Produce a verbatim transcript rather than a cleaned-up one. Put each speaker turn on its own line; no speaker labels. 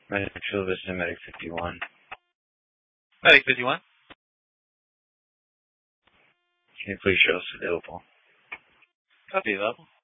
Medic Field Vision, Medic fifty-one.
Medic fifty-one.
Can you please show us available?
Copy available.